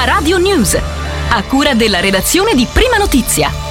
Prima Radio News, a cura della redazione di Prima Notizia.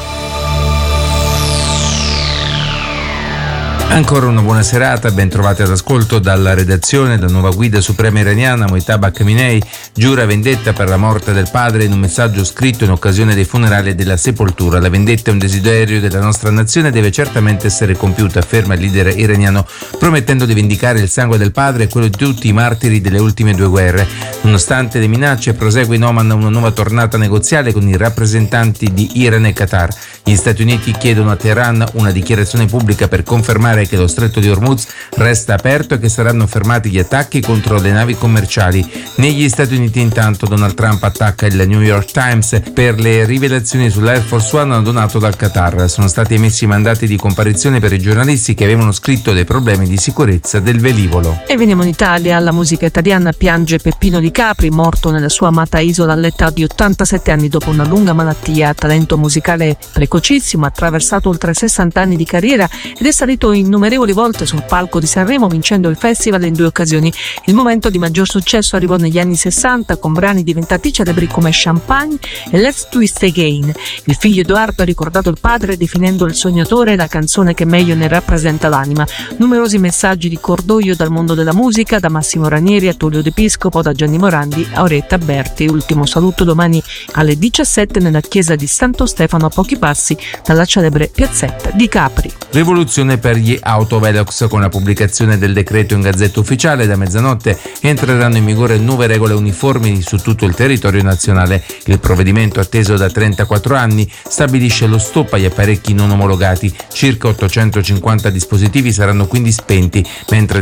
Ancora una buona serata, ben trovati all'ascolto dalla redazione. La nuova guida suprema iraniana Mojtaba Khamenei giura vendetta per la morte del padre in un messaggio scritto in occasione dei funerali e della sepoltura. La vendetta è un desiderio della nostra nazione e deve certamente essere compiuta, afferma il leader iraniano, promettendo di vendicare il sangue del padre e quello di tutti i martiri delle ultime due guerre. Nonostante le minacce, prosegue in Oman una nuova tornata negoziale con i rappresentanti di Iran e Qatar. Gli Stati Uniti chiedono a Teheran una dichiarazione pubblica per confermare che lo stretto di Hormuz resta aperto e che saranno fermati gli attacchi contro le navi commerciali. Negli Stati Uniti intanto Donald Trump attacca il New York Times per le rivelazioni sull'Air Force One donato dal Qatar. Sono stati emessi mandati di comparizione per i giornalisti che avevano scritto dei problemi di sicurezza del velivolo. E veniamo in Italia. La musica italiana piange Peppino Di Capri, morto nella sua amata isola all'età di 87 anni dopo una lunga malattia. Talento musicale precocissimo, ha attraversato oltre 60 anni di carriera ed è salito innumerevoli volte sul palco di Sanremo, vincendo il festival in 2 occasioni. Il momento di maggior successo arrivò negli anni 60 con brani diventati celebri come Champagne e Let's Twist Again. Il figlio Edoardo ha ricordato il padre definendo il sognatore la canzone che meglio ne rappresenta l'anima. Numerosi messaggi di cordoglio dal mondo della musica, da Massimo Ranieri a Tullio D'Episcopo, da Gianni Morandi a Auretta Berti. Ultimo saluto domani alle 17 nella chiesa di Santo Stefano, a pochi passi dalla celebre piazzetta di Capri. Rivoluzione per gli autovelox. Con la pubblicazione del decreto in Gazzetta Ufficiale da mezzanotte entreranno in vigore nuove regole uniformi su tutto il territorio nazionale. Il provvedimento, atteso da 34 anni, stabilisce lo stop agli apparecchi non omologati. Circa 850 dispositivi saranno quindi spenti, mentre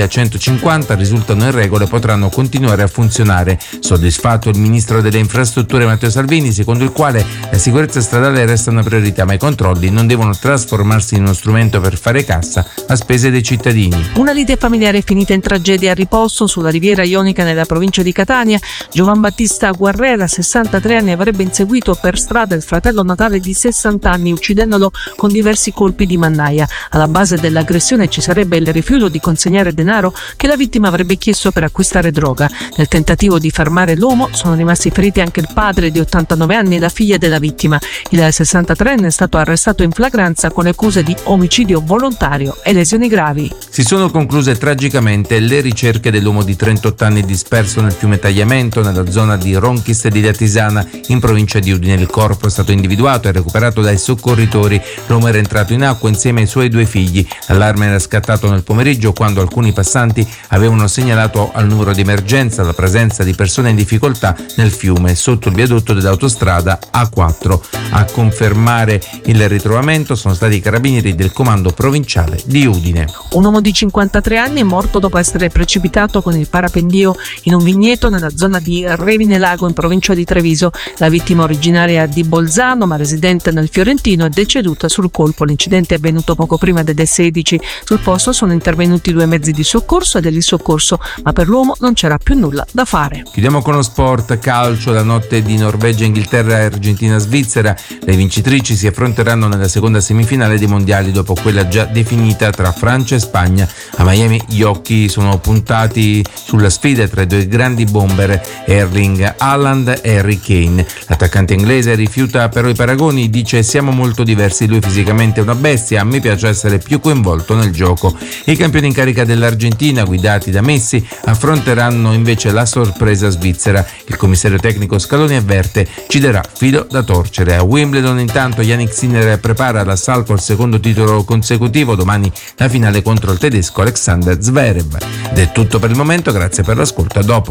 3.150 risultano in regola e potranno continuare a funzionare. Soddisfatto il ministro delle infrastrutture Matteo Salvini, secondo il quale la sicurezza stradale resta una priorità, ma i controlli non devono trasformarsi in uno strumento per fare cassa a spese dei cittadini. Una lite familiare finita in tragedia a Riposto, sulla riviera ionica nella provincia di Catania. Giovan Battista Guerrera, 63 anni, avrebbe inseguito per strada il fratello natale di 60 anni, uccidendolo con diversi colpi di mannaia. Alla base dell'aggressione ci sarebbe il rifiuto di consegnare denaro che la vittima avrebbe chiesto per acquistare droga. Nel tentativo di fermare l'uomo sono rimasti feriti anche il padre di 89 anni e la figlia della vittima. Il 63enne è stato arrestato in flagranza con le accuse di omicidio volontario e lesioni gravi. Si sono concluse tragicamente le ricerche dell'uomo di 38 anni disperso nel fiume Tagliamento, nella zona di Ronchis di Latisana, in provincia di Udine. Il corpo è stato individuato e recuperato dai soccorritori. L'uomo era entrato in acqua insieme ai suoi 2 figli. L'allarme era scattato nel pomeriggio, quando alcuni passanti avevano segnalato al numero di emergenza la presenza di persone in difficoltà nel fiume sotto il viadotto dell'autostrada A4. A confermare il ritrovamento sono stati i carabinieri del comando provinciale di Udine. Un uomo di 53 anni è morto dopo essere precipitato con il parapendio in un vigneto nella zona di Revine Lago, in provincia di Treviso. La vittima, originaria di Bolzano ma residente nel Fiorentino, è deceduta sul colpo. L'incidente è avvenuto poco prima delle 16. Sul posto sono intervenuti 2 mezzi di soccorso e del soccorso, ma per l'uomo non c'era più nulla da fare. Chiudiamo con lo sport calcio. La notte di Norvegia, Inghilterra e Argentina Svizzera. Le vincitrici si affronteranno nella seconda semifinale dei mondiali dopo quella già definita tra Francia e Spagna. A Miami gli occhi sono puntati sulla sfida tra i 2 grandi bomber Erling Haaland e Harry Kane. L'attaccante inglese rifiuta però i paragoni, dice: siamo molto diversi, lui fisicamente è una bestia, a me piace essere più coinvolto nel gioco. I campioni in carica dell'Argentina, guidati da Messi, affronteranno invece la sorpresa svizzera. Il commissario tecnico Scaloni avverte: ci darà filo da torcere. A Wimbledon intanto Jannik Sinner prepara l'assalto al secondo titolo consecutivo, domani la finale contro il tedesco Alexander Zverev. Ed è tutto per il momento, grazie per l'ascolto, a dopo.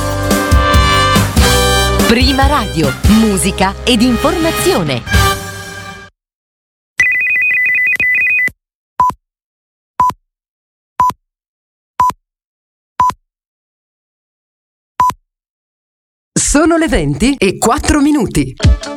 Prima Radio, musica ed informazione. Sono le 20:04.